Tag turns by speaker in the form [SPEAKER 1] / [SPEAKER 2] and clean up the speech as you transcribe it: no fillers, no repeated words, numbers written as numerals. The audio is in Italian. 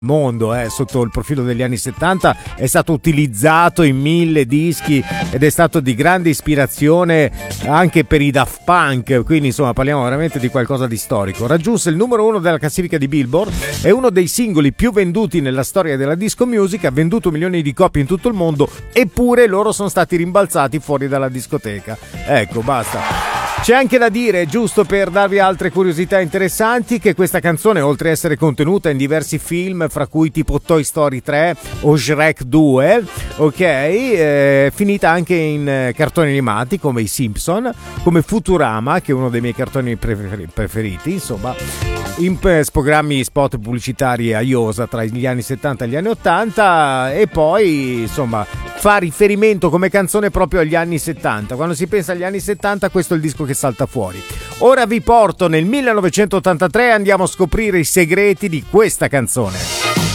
[SPEAKER 1] mondo, sotto il profilo degli anni 70, è stato utilizzato in 1000 dischi ed è stato di grande ispirazione anche per i Daft Punk, quindi insomma parliamo veramente di qualcosa di storico. Raggiunse il numero 1 della classifica di Billboard, è uno dei singoli più venduti nella storia della disco music, ha venduto milioni di copie in tutto il mondo, eppure loro sono stati rimbalzati fuori dalla discoteca. Ecco, basta. C'è anche da dire, giusto per darvi altre curiosità interessanti, che questa canzone, oltre a essere contenuta in diversi film, fra cui tipo Toy Story 3 o Shrek 2, ok, è finita anche in cartoni animati come i Simpson, come Futurama, che è uno dei miei cartoni preferiti, insomma, in programmi spot pubblicitari a iosa tra gli anni 70 e gli anni 80, e poi insomma fa riferimento come canzone proprio agli anni 70. Quando si pensa agli anni 70, questo è il disco che salta fuori. Ora vi porto nel 1983 e andiamo a scoprire i segreti di questa canzone.